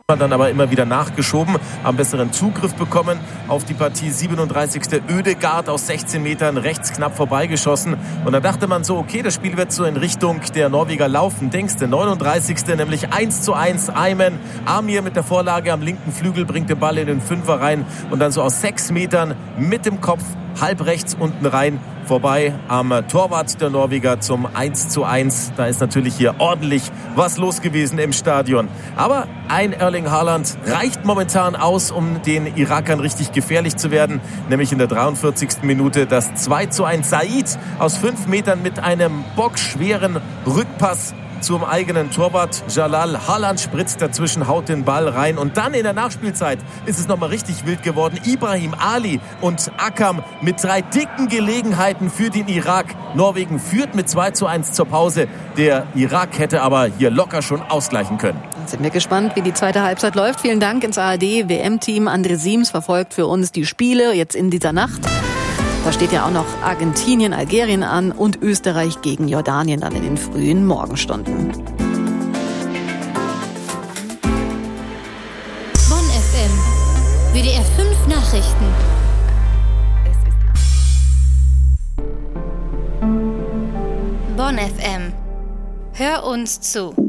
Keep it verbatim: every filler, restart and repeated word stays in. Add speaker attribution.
Speaker 1: dann aber immer wieder nachgeschoben, am besseren Zugriff bekommen auf die Partie. siebenunddreißigste Ødegaard aus sechzehn Metern rechts knapp vorbeigeschossen. Und da dachte man so, okay, das Spiel wird so in Richtung der Norweger laufen. Denkste, neununddreißigste nämlich eins zu eins. Aymen Amir mit der Vorlage am linken Flügel bringt den Ball in den Fünfer rein und dann so aus sechs Metern mit dem Kopf halb rechts unten rein, vorbei am Torwart der Norweger zum eins zu eins. Da ist natürlich hier ordentlich was los gewesen im Stadion. Aber ein Erling Haaland reicht momentan aus, um den Irakern richtig gefährlich zu werden. Nämlich in der dreiundvierzigsten Minute das zwei zu eins. Said aus fünf Metern mit einem bockschweren Rückpass zum eigenen Torwart. Jalal Haaland spritzt dazwischen, haut den Ball rein. Und dann in der Nachspielzeit ist es nochmal richtig wild geworden. Ibrahim Ali und Akam mit drei dicken Gelegenheiten für den Irak. Norwegen führt mit zwei zu eins zur Pause. Der Irak hätte aber hier locker schon ausgleichen können.
Speaker 2: Sind wir gespannt, wie die zweite Halbzeit läuft. Vielen Dank ins A R D-W M-Team. André Siems verfolgt für uns die Spiele jetzt in dieser Nacht. Da steht ja auch noch Argentinien, Algerien an und Österreich gegen Jordanien dann in den frühen Morgenstunden.
Speaker 3: Bonn F M. W D R fünf Nachrichten. Bonn F M. Hör uns zu.